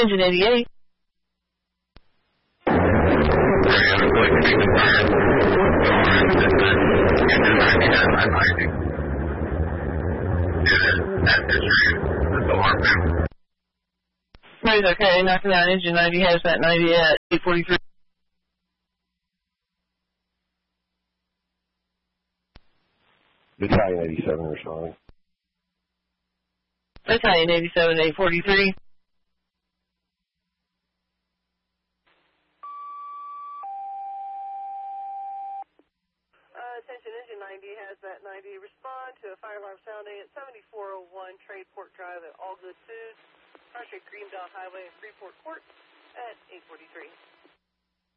Engine 88. Right, okay, knocking down Engine 90, hazmat 90 at 843. Battalion 87 responding. Battalion 87, 843. Attention Engine 90, hazmat 90, respond to a fire alarm sounding at 7401 Tradeport Drive at All Good Foods, Project Greenbelt Highway in Freeport Court at 843.